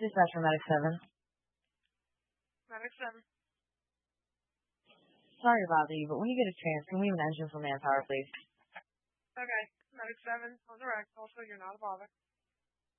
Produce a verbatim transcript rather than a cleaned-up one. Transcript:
Dispatch for Medic seven. Medic seven. Sorry to bother you, but when you get a chance, can we have an engine for manpower, please? Okay. Medic seven on direct. Also, you're not a bother.